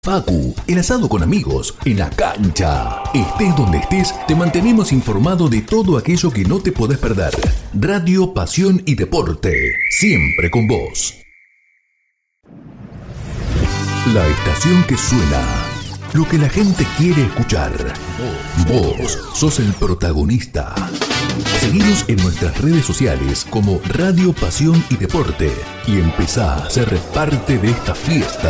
Facu, el asado con amigos, en la cancha. Estés donde estés, te mantenemos informado de todo aquello que no te podés perder. Radio, pasión y deporte, siempre con vos. La estación que suena, lo que la gente quiere escuchar. Vos sos el protagonista. Seguinos en nuestras redes sociales como Radio, Pasión y Deporte y empezá a ser parte de esta fiesta.